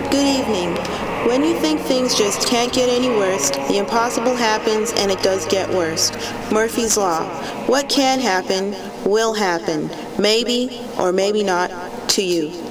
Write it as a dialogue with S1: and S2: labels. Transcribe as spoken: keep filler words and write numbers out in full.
S1: Good evening. When you think things just can't get any worse, the impossible happens and it does get worse. Murphy's Law. What can happen will happen. Maybe or maybe not to you.